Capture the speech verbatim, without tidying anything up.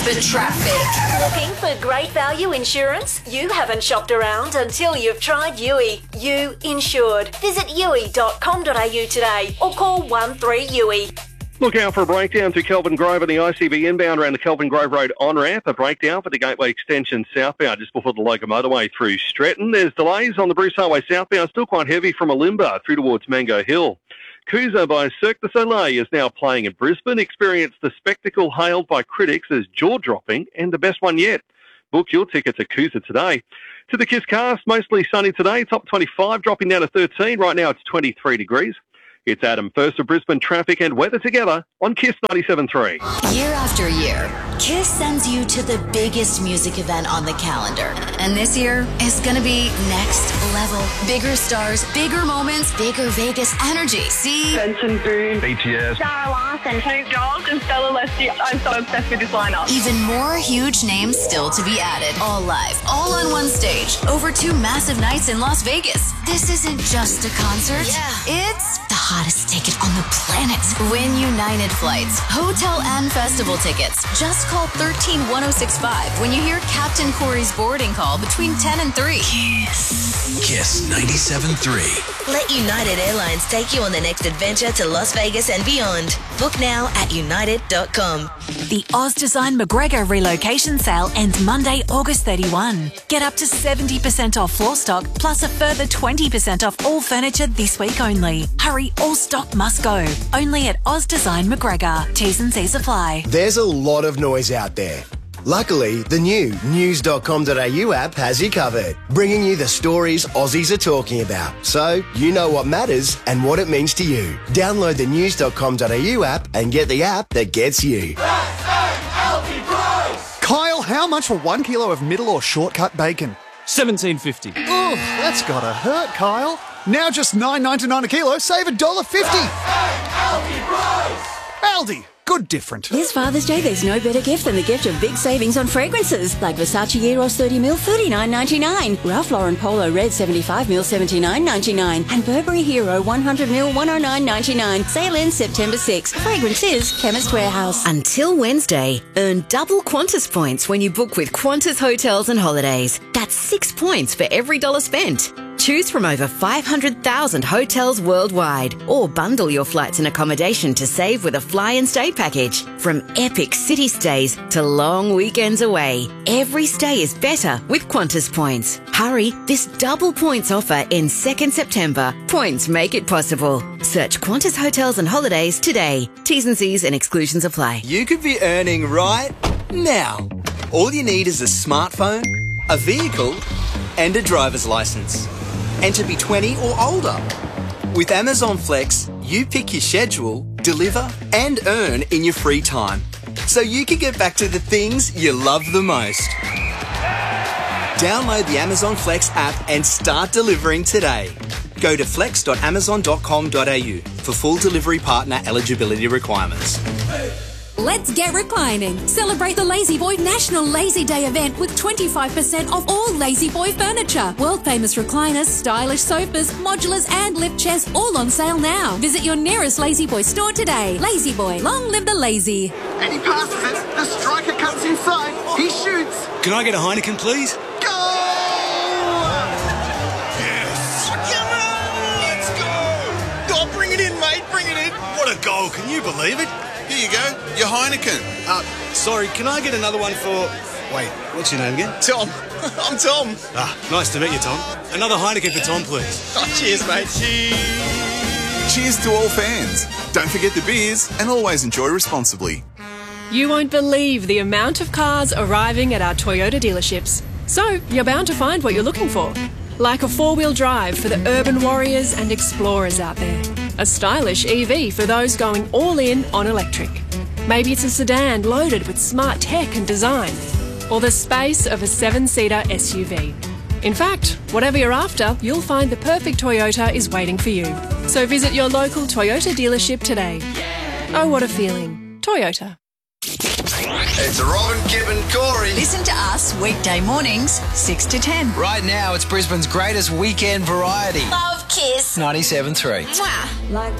for traffic. Looking for great value insurance? You haven't shopped around until you've tried U I. You insured. Visit U I dot com dot a u today or call one three U I. Look out for a breakdown to Kelvin Grove on the I C B inbound around the Kelvin Grove Road on-ramp. A breakdown for the Gateway Extension southbound just before the local motorway through Stretton. There's delays on the Bruce Highway southbound, still quite heavy from Olimba through towards Mango Hill. Kuza by Cirque du Soleil is now playing in Brisbane. Experience the spectacle hailed by critics as jaw-dropping and the best one yet. Book your tickets at Kuza today. To the Kiss cast, mostly sunny today. Top twenty-five dropping down to thirteen. Right now it's twenty-three degrees. It's Adam first of Brisbane traffic and weather together on Kiss ninety-seven point three. Year after year, Kiss sends you to the biggest music event on the calendar. And this year is going to be next level. Bigger stars, bigger moments, bigger Vegas energy. See? Benson Boone, B T S, Sarah Larson, Snoop Dogg, and Stella Leslie. I'm so obsessed with this lineup. Even more huge names still to be added. All live, all on one stage, over two massive nights in Las Vegas. This isn't just a concert. Yeah. It's the hottest ticket on the planet. Win United flights, hotel and festival tickets. Just call one three one oh six five when you hear Captain Corey's boarding call between ten and three. Kiss. Kiss ninety-seven point three. Let United Airlines take you on the next adventure to Las Vegas and beyond. Book now at united dot com. The Oz Design McGregor relocation sale ends Monday, August thirty-first. Get up to seventy percent off floor stock, plus a further twenty percent off all furniture this week only. Hurry, all stock must go. Only at Oz Design McGregor. T's and C's apply. There's a lot of noise out there. Luckily, the new news dot com dot a u app has you covered, bringing you the stories Aussies are talking about, so you know what matters and what it means to you. Download the news dot com dot a u app and get the app that gets you. Kyle, how much for one kilo of middle or shortcut bacon? seventeen fifty. Oh, that's gotta hurt, Kyle. Now just nine ninety-nine a kilo, save one dollar fifty. Aldi, good different. This Father's Day, there's no better gift than the gift of big savings on fragrances, like Versace Eros thirty mil, thirty-nine ninety-nine, Ralph Lauren Polo Red seventy-five mil, seventy-nine ninety-nine, and Burberry Hero one hundred mil, one oh nine ninety-nine. Sale ends September sixth. Fragrances, Chemist Warehouse. Until Wednesday, earn double Qantas points when you book with Qantas Hotels and Holidays. That's six points for every dollar spent. Choose from over five hundred thousand hotels worldwide, or bundle your flights and accommodation to save with a fly and stay package. From epic city stays to long weekends away, every stay is better with Qantas points. Hurry, this double points offer ends second September. Points make it possible. Search Qantas Hotels and Holidays today. T's and C's and exclusions apply. You could be earning right now. All you need is a smartphone, a vehicle, and a driver's license. And to be twenty or older. With Amazon Flex, you pick your schedule, deliver, and earn in your free time. So you can get back to the things you love the most. Download the Amazon Flex app and start delivering today. Go to flex dot amazon dot com dot a u for full delivery partner eligibility requirements. Let's get reclining. Celebrate the Lazy Boy National Lazy Day event with twenty-five percent off all Lazy Boy furniture. World famous recliners, stylish sofas, modulars and lift chairs all on sale now. Visit your nearest Lazy Boy store today. Lazy Boy, long live the lazy. And he passes it. The striker cuts inside. He shoots. Can I get a Heineken, please? Go! Yes! Let's go! Oh, bring it in, mate. Bring it in. What a goal. Can you believe it? Here you go, your Heineken. Uh, sorry, can I get another one for... Wait, what's your name again? Tom. I'm Tom. Ah, nice to meet you, Tom. Another Heineken for Tom, please. Oh, cheers, mate. Cheers. Cheers to all fans. Don't forget the beers and always enjoy responsibly. You won't believe the amount of cars arriving at our Toyota dealerships. So, you're bound to find what you're looking for. Like a four-wheel drive for the urban warriors and explorers out there. A stylish E V for those going all in on electric. Maybe it's a sedan loaded with smart tech and design. Or the space of a seven-seater S U V. In fact, whatever you're after, you'll find the perfect Toyota is waiting for you. So visit your local Toyota dealership today. Oh, what a feeling. Toyota. It's Robin, Kip and Corey. Listen to us weekday mornings, six to ten. Right now, it's Brisbane's greatest weekend variety. Love Kiss. ninety-seven point three. Mwah. Like